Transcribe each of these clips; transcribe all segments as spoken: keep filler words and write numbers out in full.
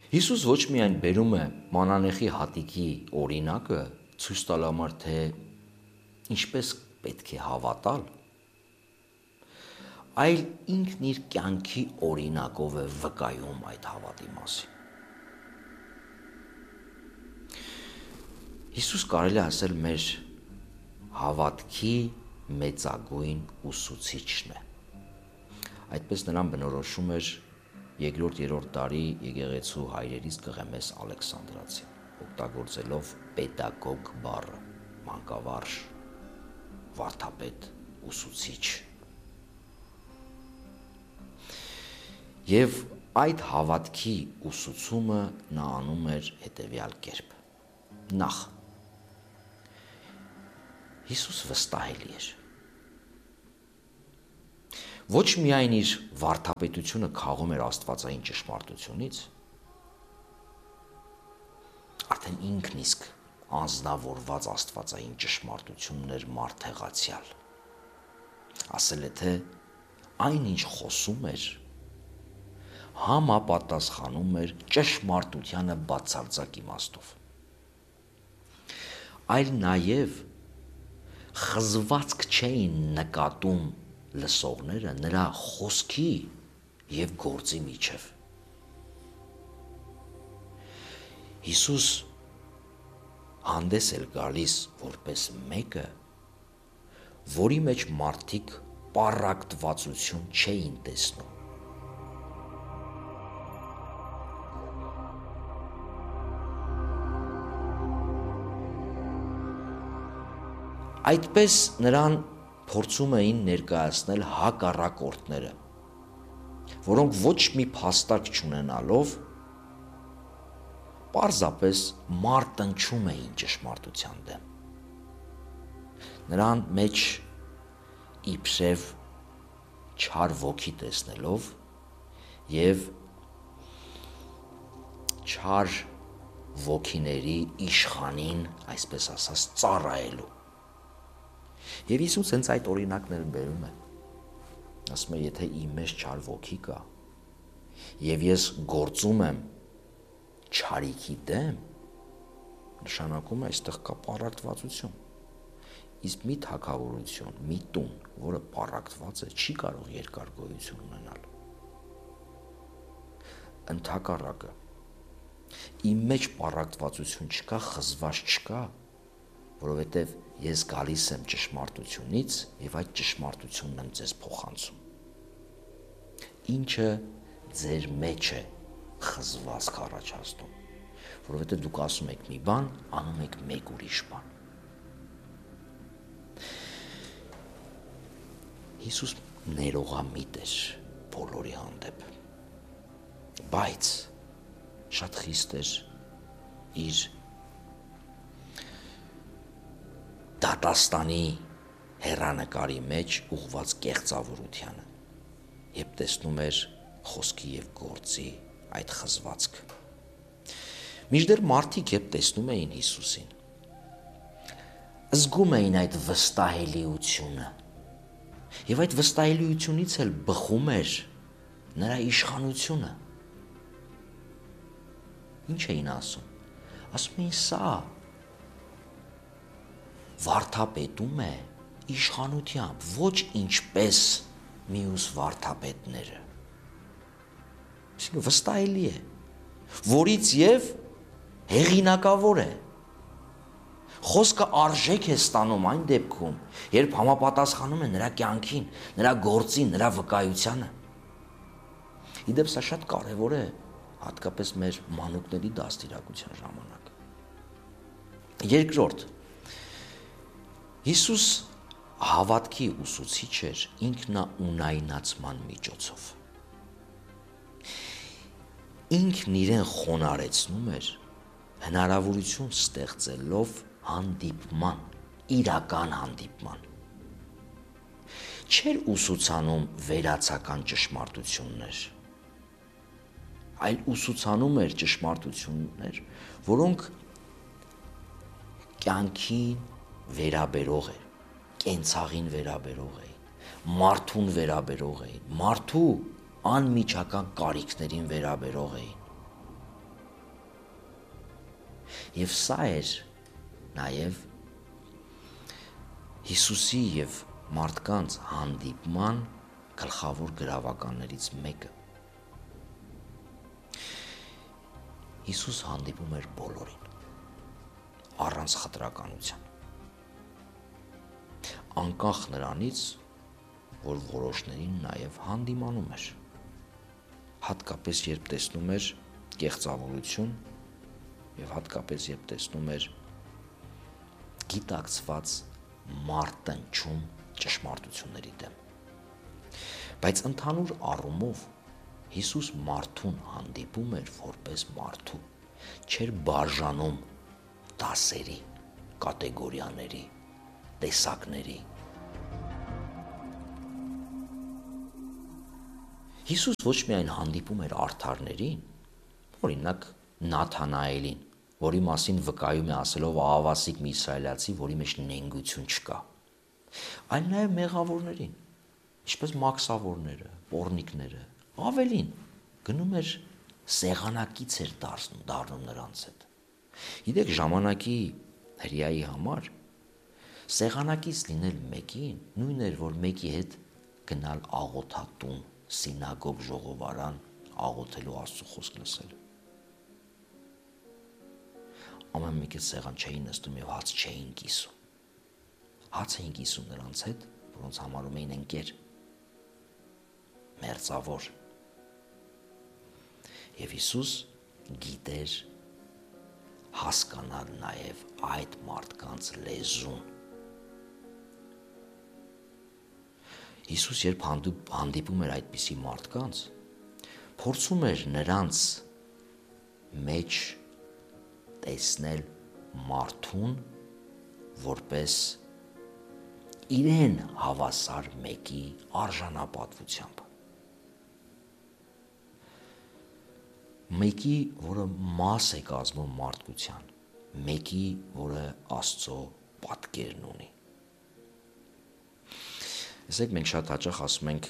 Հիսուս ոչ միայն բերում է մանանեխի հատիկի օրինակը ցույց տալ համար, թե ինչպես պետք է հավատալ, այլ ինքն իր կյանքի օրինակով է վկայում այդ հավատի մասին։ Հիսուս կարելի է ասել մեր հավատքի մեծագույն ուսուցիչն է։ Այդպես նրան բնորոշում էր երկրորդ-երրորդ դարի եկեղեցու հայրերից Կղեմես Ալեքսանդրացին, օգտագործելով պետագոգ բառը, մանկավարժ, վարդապետ, ուսուցիչ։ Եվ այդ հավատքի ուսուցումը նա անում էր հետևյալ կերպ. նախ, Հիսուս վստահելի էր։ Ոչ միայն իր վարդապետությունը քաղում էր աստվածային ճշմարտությունից, արդեն ինքն իսկ անձնավորված աստվածային ճշմարտությունն էր մարդեղացյալ։ Ասել է, թե այն ինչ խոսում էր, համապատասխանում էր ճշմարտությանը բացարձակ իմաստով։ Այլ նաև խզվածք չէին նկատում լսողները նրա խոսքի և գործի միջև։ Հիսուս հանդես էր գալիս որպես մեկը, որի մեջ մարդիկ պառակտվածություն չէին տեսնում։ Այդպես նրան փորձում էին ներկայացնել հակառակորդները, որոնք ոչ մի փաստարկ չունենալով պարզապես մարտնչում էին ճշմարտության դեմ։ Նրան մեջ իբրև չար ոգի տեսնելով և չար ոգիների իշխանին, այսպես ասած, ծառայելու։ Եվ Հիսուս հենց այդ օրինակները բերում է։ Ասում է, եթե իմ մեջ չար ոգի կա, և ես գործում եմ չարիքի դեմ, նշանակում է այստեղ կա պառակտվածություն։ Իսկ մի թագավորություն, մի տուն, որը պառակտված է, չի կարող երկար գոյություն ունենալ։ Ընդհակառակը, իմ մեջ պառակտվածություն չկա, խզված չկա, որովհետև ես գալիս եմ ճշմարտությունից և այդ ճշմարտությունն եմ ձեզ փոխանցում։ Ինչը ձեր մեջ է խզվածք առաջացնում, որովհետև դուք ասում եք մի բան, անում եք մեկ ուրիշ բան։ Հիսուս ներողամիտ էր բոլորի հանդեպ, բայց շատ խիստ էր իր դատաստանի հեռանկարի մեջ ուղղված կեղծավորությանը, երբ տեսնում էր խոսքի և գործի այդ խզվածքը։ Մինչդեռ մարդիկ երբ տեսնում էին Հիսուսին, զգում էին այդ վստահելիությունը, և այդ վստահելիությունից էլ բխում էր նրա իշխանությունը։ Ինչ էին ասում։ Ասում էին, սա վարդապետում է իշխանությամբ, ոչ ինչպես մյուս վարդապետները։ Վստահելի է, որից և հեղինակավոր է։ Խոսքը արժեք է ստանում այն դեպքում, երբ համապատասխանում է նրա կյանքին, նրա գործին, նրա վկայությանը։ Իդեպ սա շատ կարևոր է, հատկապես մեր մանուկների դաստիարակության ժամանակ։ Երկրորդ, Հիսուս հավատքի ուսուցիչ էր ինքնաունայնացման միջոցով։ Ինքն իրեն խոնարհեցնում էր հնարավորություն ստեղծելով հանդիպման, իրական հանդիպման։ Չէր ուսուցանում վերացական ճշմարտություններ, այլ ուսուցանում էր ճշմարտություններ, որոնք կյանքին վերաբերող էր, կենցաղին վերաբերող էին, մարդուն վերաբերող էին, մարդու անմիջական կարիքներին վերաբերող էին։ Եվ սա էր նաև Հիսուսի և մարդկանց հանդիպման գլխավոր գրավականներից մեկը։ Հիսուս հանդիպում էր բոլորին, առանց խտրականության, անկախ նրանից, որ որոշներին նաև հանդիմանում էր, հատկապես երբ տեսնում էր կեղծավորություն և հատկապես երբ տեսնում էր գիտակցված մարտնչում ճշմարտությունների դեմ։ Բայց ընդհանուր առումով Հիսուս մարդուն հանդիպում էր որպես մարդու, չէր բաժանում դասերի, կատեգորիաների, տեսակների։ Հիսուս ոչ միայն հանդիպում էր արդարներին, օրինակ Նաթանայելին, որի մասին վկայում է ասելով ահավասիկ մի իսրայելացի, որի մեջ նենգություն չկա, այլ նաև մեղավորներին, ինչպես մաքսավորները, պոռնիկները, ավելին, գնում էր սեղանակից էր դառնում, դառնում նրանց հետ։ Գիտեք, ժամանակի հրեայի համար սեղանակից լինել մեկին նույն էր, որ մեկի հետ գնալ աղոթատուն, սինագոգ, ժողովարան, աղոթելու Աստծո խոսք լսել։ Ամեն մեկը սեղան չէին նստում և հաց չէին կիսում։ Հաց էին կիսում նրանց հետ, որոնց համարում էին ընկեր, մերձավոր։ Եվ Հիսուս գիտեր հասկանալ նաև այդ մարդկանց լեզուն։ Հիսուս երբ հանդիպում էր այդպիսի մարդկանց, փորձում էր նրանց մեջ տեսնել մարդուն որպես իրեն հավասար մեկի արժանապատվությամբ։ Մեկի, որը մաս է կազմում մարդկության, մեկի, որը Աստծո պատկերն ունի։ Տեսեք, մենք շատ հաճախ ասում ենք,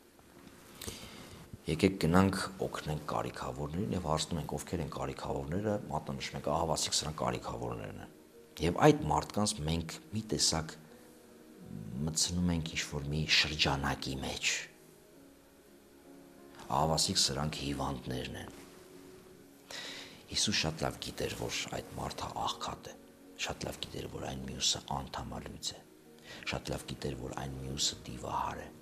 եկեք գնանք օգնենք կարիքավորներին և հարցնում ենք, ովքեր են կարիքավորները, մատնանշում ենք, ահավասիկ սրանք կարիքավորներն են։ Եվ այդ մարդկանց մենք մի տեսակ մտցնում ենք ինչ-որ մի շրջանակի մեջ։ Ահավասիկ սրանք հիվանդներն են։ Հիսուս շատ լավ գիտեր, որ այդ մարդը աղքատ է, շատ լավ գիտեր, որ այն մյուսը անդամալույց է, շատ լավ գիտեր, որ այն մյուսը դիվահար է։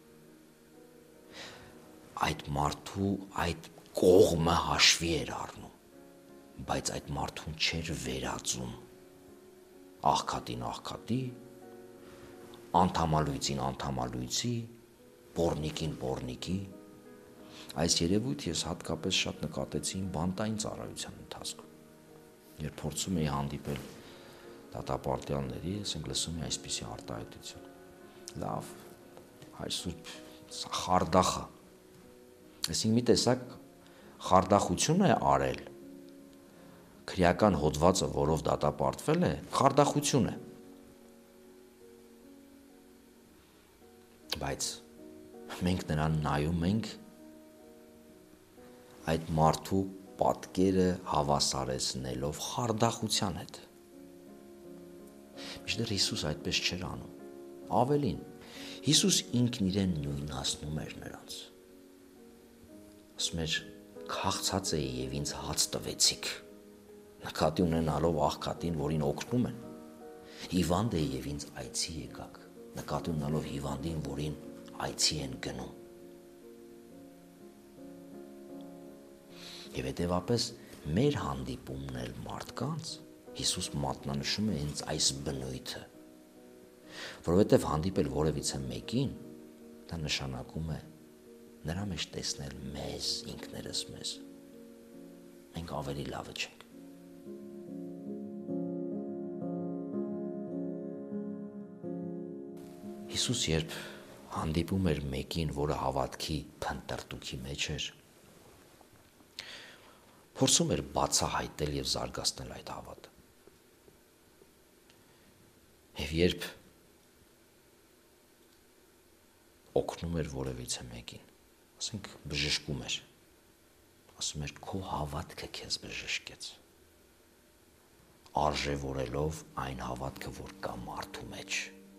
Այդ մարդու այդ կողմը հաշվի էր առնում, բայց այդ մարդուն չէր վերածում աղքատին աղքատի, անդամալույցին անդամալույցի, պոռնիկին պոռնիկի։ Այս երևույթ ես հատկապես շատ նկատեցի իմ բանտային ծառայության ընթացքում, երբ փորձում էի հանդիպել դատապարտյալների, ասենք լսում էի այսպիսի արտահայտություն. լավ, հայր Սուրբ, սա խարդախ է։ Այսինքն մի տեսակ խարդախություն է արել, քրեական հոդվածը, որով դատապարտվել է, խարդախություն է։ Բայց մենք նրան նայում ենք այդ մարդու պատկերը հավասարեցնելով խարդախության հետ։ Մինչդեռ Հիսուս այդպես չէր անում։ Ավելին, Հիսուս ինքն իրեն նույնացնում էր նրանց։ Ասում էր, քաղցած էի և ինձ հաց տվեցիք, նկատի ունենալով աղքատին, որին օգնում են։ Հիվանդ էի և ինձ այցի եկաք, նկատի ունենալով հիվանդին, որին այցի են գնում։ Եվ հետևապես մեր հանդիպումն էլ մարդկանց Հիսուս մատնանշում է հենց այս բնույթը, որովհետև հանդիպել որևիցե մեկին, դա նշանակում է նրա մեջ տեսնել մեզ, ինքներս մեզ։ Մենք ավելի լավը չենք։ Հիսուս երբ հանդիպում էր մեկին, որը հավատքի փնտրտուքի մեջ էր, փորձում էր բացահայտել և զարգացնել այդ հավատը։ Եվ երբ օգնում էր որևիցե մեկին, ասենք բժշկում էր, ասում էր, քո հավատքը քեզ բժշկեց։ արժևորելով այն հավատքը, որ կա մարդու մեջ։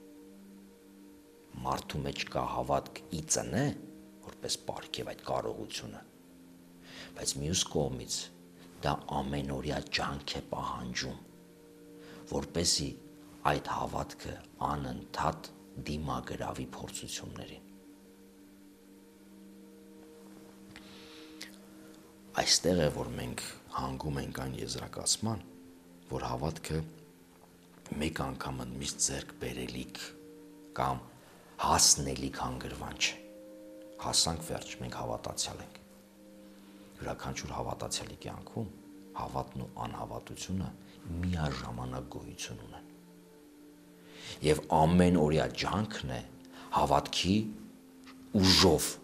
Մարդու մեջ կա հավատք ի ծնե, որպես պարգև այդ կարողությունը, բայց մյուս կողմից դա ամենօրյա ջանք է պահանջում, որպեսզի այդ հավատքը անընդհատ դիմագրավի փորձություններին։ Այստեղ է, որ մենք հանգում ենք այն եզրակացման, որ հավատքը մեկ անգամ ընդմիշտ ձեռք բերելիք կամ հասնելիք հանգրվան չէ։ Հասանք վերջ, մենք հավատացյալ ենք։ Յուրաքանչյուր հավատացյալի կյանքում հավատն ու անհավատությունը միաժամանակ գոյություն ունեն։ Եվ ամեն օրյա ջանքն է հավատքի ուժով